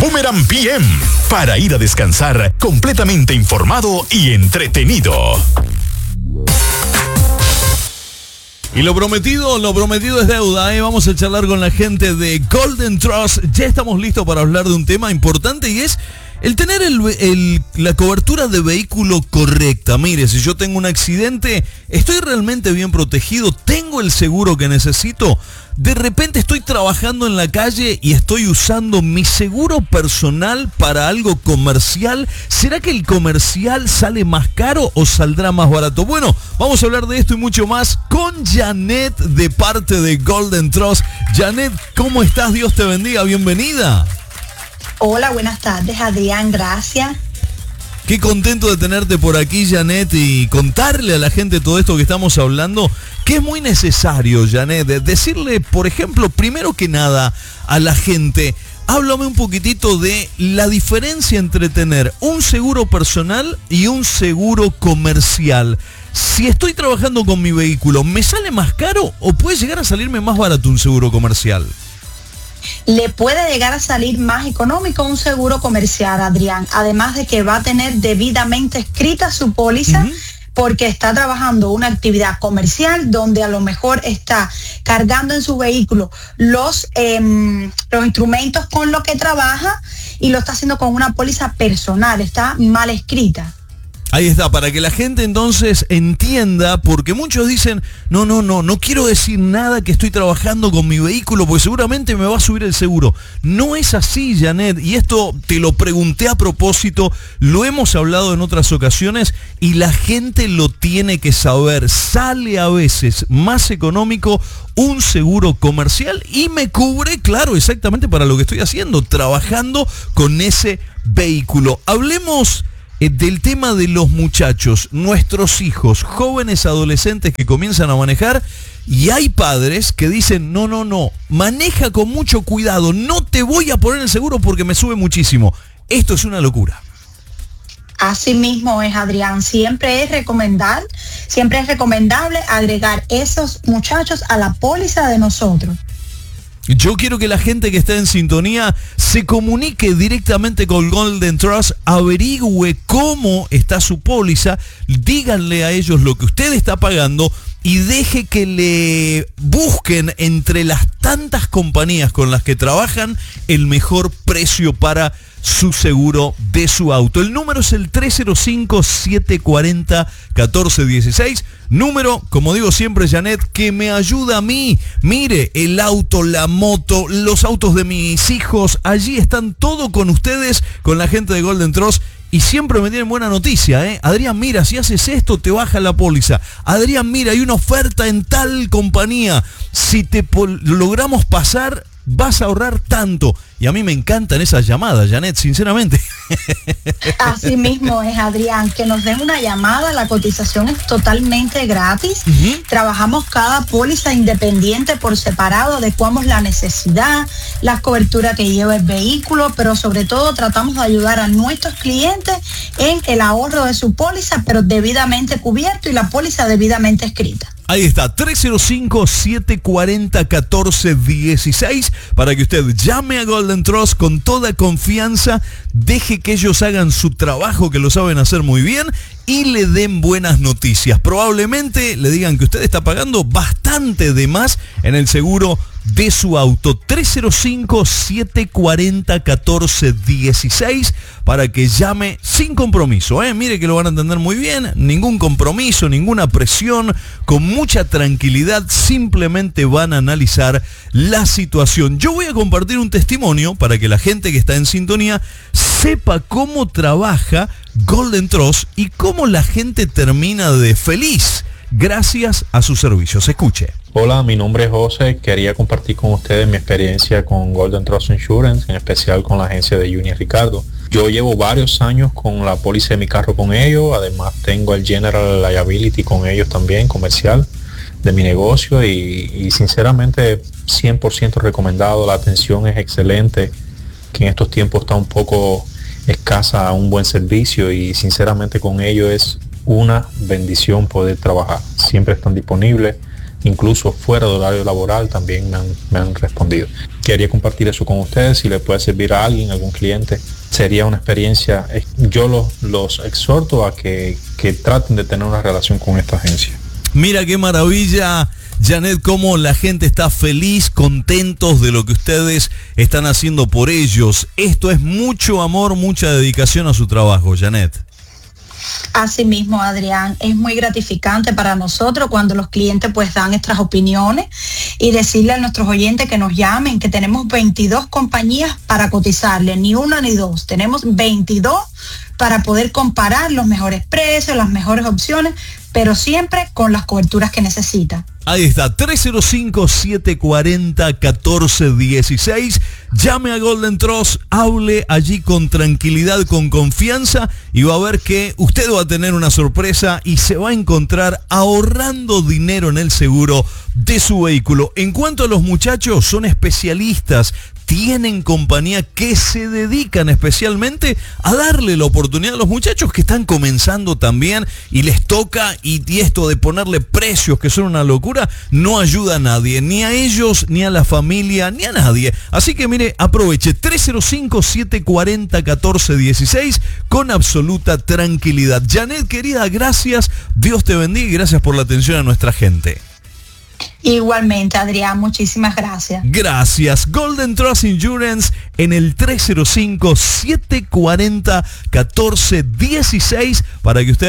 Boomerang PM, para ir a descansar completamente informado y entretenido. Y lo prometido es deuda, ¿eh? Vamos a charlar con la gente de Golden Trust. Ya estamos listos para hablar de un tema importante y es el tener la cobertura de vehículo correcta. Mire, si yo tengo un accidente, ¿estoy realmente bien protegido? ¿Tengo el seguro que necesito? De repente estoy trabajando en la calle y estoy usando mi seguro personal para algo comercial. ¿Será que el comercial sale más caro o saldrá más barato? Bueno, vamos a hablar de esto y mucho más con Janet de parte de Golden Trust. Janet, ¿cómo estás? Dios te bendiga, bienvenida. Hola, buenas tardes, Adrián, gracias. Qué contento de tenerte por aquí, Janet, y contarle a la gente todo esto que estamos hablando, que es muy necesario, Janet, decirle, por ejemplo, primero que nada a la gente, háblame un poquitito de la diferencia entre tener un seguro personal y un seguro comercial. Si estoy trabajando con mi vehículo, ¿me sale más caro o puede llegar a salirme más barato un seguro comercial? Le puede llegar a salir más económico un seguro comercial, Adrián, además de que va a tener debidamente escrita su póliza, porque está trabajando una actividad comercial donde a lo mejor está cargando en su vehículo los instrumentos con los que trabaja y lo está haciendo con una póliza personal, está mal escrita. Ahí está, para que la gente entonces entienda, porque muchos dicen, no quiero decir nada que estoy trabajando con mi vehículo, porque seguramente me va a subir el seguro. No es así, Janet, y esto te lo pregunté a propósito, lo hemos hablado en otras ocasiones, y la gente lo tiene que saber. Sale a veces más económico un seguro comercial y me cubre, claro, exactamente para lo que estoy haciendo, trabajando con ese vehículo. Hablemos del tema de los muchachos, nuestros hijos, jóvenes adolescentes que comienzan a manejar y hay padres que dicen, no, maneja con mucho cuidado, no te voy a poner el seguro porque me sube muchísimo. Esto es una locura. Así mismo es, Adrián, siempre es recomendable agregar esos muchachos a la póliza de nosotros. Yo quiero que la gente que está en sintonía se comunique directamente con Golden Trust, averigüe cómo está su póliza, díganle a ellos lo que usted está pagando y deje que le busquen entre las tantas compañías con las que trabajan el mejor precio para su seguro de su auto. El número es el 305-740-1416. Número, como digo siempre, Janet, que me ayuda a mí. Mire, el auto, la moto, los autos de mis hijos, allí están todo con ustedes, con la gente de Golden Trust. Y siempre me tienen buena noticia, ¿eh? Adrián, mira, si haces esto te baja la póliza. Adrián, mira, hay una oferta en tal compañía. Si te logramos pasar, vas a ahorrar tanto. Y a mí me encantan esas llamadas, Janet, sinceramente. Así mismo es, Adrián, que nos den una llamada, la cotización es totalmente gratis. Trabajamos cada póliza independiente por separado, adecuamos la necesidad, las coberturas que lleva el vehículo, pero sobre todo tratamos de ayudar a nuestros clientes en el ahorro de su póliza, pero debidamente cubierto y la póliza debidamente escrita. Ahí está, 305-740-1416 para que usted llame a Golden Trust con toda confianza, deje que ellos hagan su trabajo, que lo saben hacer muy bien, y le den buenas noticias. Probablemente le digan que usted está pagando bastante de más en el seguro de su auto. 305-740-1416 para que llame sin compromiso, mire que lo van a entender muy bien, ningún compromiso, ninguna presión, con mucha tranquilidad, simplemente van a analizar la situación. Yo voy a compartir un testimonio para que la gente que está en sintonía sepa cómo trabaja Golden Trust y cómo la gente termina de feliz gracias a sus servicios. Escuche. Hola, mi nombre es José. Quería compartir con ustedes mi experiencia con Golden Trust Insurance, en especial con la agencia de Junior Ricardo. Yo llevo varios años con la póliza de mi carro con ellos. Además tengo el General Liability con ellos también, comercial, de mi negocio. Y sinceramente 100% recomendado. La atención es excelente, que en estos tiempos está un poco escasa un buen servicio. Y sinceramente con ellos es una bendición poder trabajar. Siempre están disponibles. incluso fuera del horario laboral, también me han respondido. Quería compartir eso con ustedes, si le puede servir a alguien, algún cliente. Sería una experiencia, yo los exhorto a que traten de tener una relación con esta agencia. Mira qué maravilla, Janet, cómo la gente está feliz, contentos de lo que ustedes están haciendo por ellos. Esto es mucho amor, mucha dedicación a su trabajo, Janet. Así mismo, Adrián, es muy gratificante para nosotros cuando los clientes pues dan nuestras opiniones y decirle a nuestros oyentes que nos llamen, que tenemos 22 compañías para cotizarle, ni una ni dos, tenemos 22 para poder comparar los mejores precios, las mejores opciones, pero siempre con las coberturas que necesita. Ahí está, 305-740-1416. Llame a Golden Trust, hable allí con tranquilidad, con confianza, y va a ver que usted va a tener una sorpresa y se va a encontrar ahorrando dinero en el seguro de su vehículo. En cuanto a los muchachos, son especialistas, tienen compañía que se dedican especialmente a darle la oportunidad a los muchachos que están comenzando también y les toca, y esto de ponerle precios que son una locura no ayuda a nadie, ni a ellos, ni a la familia, ni a nadie. Así que mire, aproveche 305-740-1416 con absoluta tranquilidad. Janet, querida, gracias, Dios te bendiga y gracias por la atención a nuestra gente. Igualmente, Adrián, muchísimas gracias. Gracias. Golden Trust Insurance en el 305-740-1416 para que usted